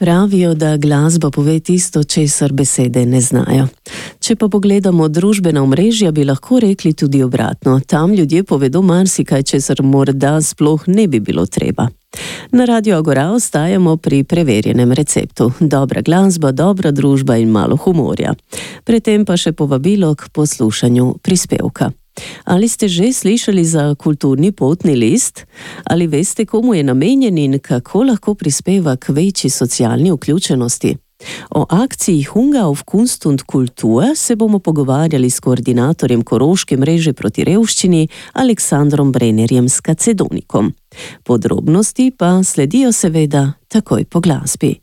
Pravijo, da glasba pove tisto, česar besede ne znajo. Če pa pogledamo družbena omrežja, bi lahko rekli tudi obratno. Tam ljudje povedo marsikaj, česar morda sploh ne bi bilo treba. Na Radiu Agora ostajamo pri preverjenem receptu. Dobra glasba, dobra družba in malo humorja. Pri tem pa še povabilo k poslušanju prispevka. Ali ste že slišali za kulturni potni list? Ali veste, komu je namenjen in kako lahko prispeva k večji socialni vključenosti? O akciji Hunger auf Kunst und Kultur se bomo pogovarjali s koordinatorjem Koroške mreže proti revščini Aleksandrom Brenerjem Skacedonikom. Podrobnosti pa sledijo seveda takoj po glasbi.